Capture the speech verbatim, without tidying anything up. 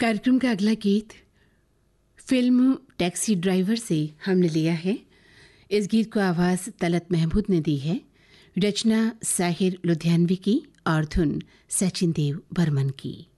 कार्यक्रम का अगला गीत फिल्म टैक्सी ड्राइवर से हमने लिया है। इस गीत को आवाज़ तलत महमूद ने दी है, रचना साहिर लुधियानवी की और धुन सचिन देव बर्मन की।